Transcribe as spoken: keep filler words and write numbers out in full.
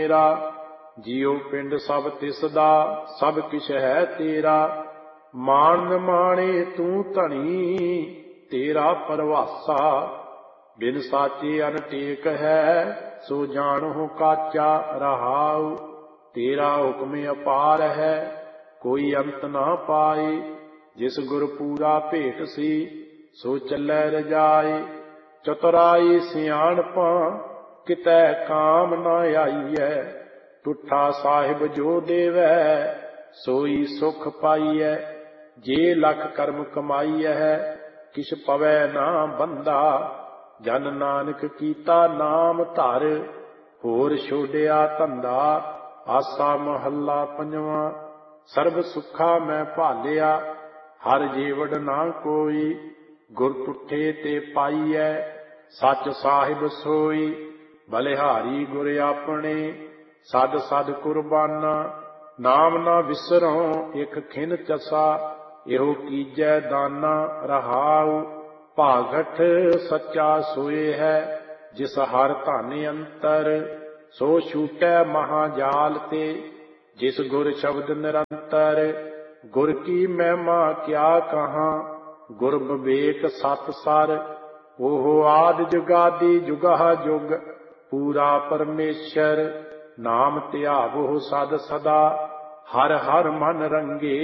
ਮੇਰਾ। ਜਿਉ ਪਿੰਡ ਸਭ ਤਿਸ ਦਾ, ਸਭ ਕਿਛ ਹੈ ਤੇਰਾ। ਮਾਣ ਨ ਮਾਣੇ ਤੂੰ ਧਣੀ, ਤੇਰਾ ਪਰਵਾਸਾ। ਬਿਨ ਸਾਚੇ ਅਨਟੇਕ ਹੈ, ਸੋ ਜਾਣਹੁ ਕਾਚਾ। ਰਹਾਉ ਤੇਰਾ ਹੁਕਮ ਅਪਾਰ ਹੈ, ਕੋਈ ਅੰਤ ਨਾ ਪਾਏ। ਜਿਸ ਗੁਰ ਪੂਰਾ ਭੇਟ ਸੀ, ਸੋ ਚੱਲੈ ਰਜਾਏ। ਚਤੁਰਾਈ ਸਿਆਣਪਾਂ, ਕਿਤੈ ਕਾਮ ਨਾ ਆਈਐ। ਟੁੱਠਾ ਸਾਹਿਬ ਜੋ ਦੇਵੈ, ਸੋਈ ਸੁਖ ਪਾਈਐ। ਜੇ ਲਖ ਕਰਮ ਕਮਾਈਐ, ਕਿਛ ਪਵੈ ਨਾ ਬੰਦਾ। ਜਨ ਨਾਨਕ ਕੀਤਾ ਨਾਮ ਧਰ, ਹੋਰ ਛੋਡਿਆ ਧੰਦਾ। ਆਸਾ ਮਹੱਲਾ ਪੰਜਵਾਂ। ਸਰਬ ਸੁੱਖਾ ਮੈਂ ਭਾਲਿਆ, ਹਰ ਜੀਵੜ ਨਾ ਕੋਈ। ਗੁਰ ਤੁਠੇ ਤੇ ਪਾਈਐ, ਸੱਚ ਸਾਹਿਬ ਸੋਈ। ਬਲਿਹਾਰੀ ਗੁਰ ਆਪਣੇ, ਸਦ ਸਦ ਕੁਰਬਾਨਾ। ਨਾਮ ਨਾ ਵਿਸਰਉ ਇਕ ਖਿਨ ਚਸਾ, ਇਹੋ ਕੀਜੈ ਦਾਨਾ। ਰਹਾਉ ਭਾਗਠ ਸੱਚਾ ਸੋਏ ਹੈ, ਜਿਸ ਹਰ ਧਨ ਅੰਤਰ। ਸੋ ਛੂਟੈ ਮਹਾਜਾਲ ਤੇ, ਜਿਸ ਗੁਰ ਸ਼ਬਦ ਨਿਰੰਤਰ। ਗੁਰ ਕੀ ਮਹਿਮਾ ਕਿਆ ਕਹਾਂ, ਗੁਰ ਵਿਵੇਕ ਸਤ ਸਰ। ਉਹ ਆਦਿ ਜੁਗਾਦਿ ਜੁਗਹ ਜੁਗ, ਪੂਰਾ ਪਰਮੇਸ਼ਰ। ਨਾਮ ਧਿਆਵਹੁ ਸਦ ਸਦਾ, ਹਰ ਹਰ ਮਨ ਰੰਗੇ।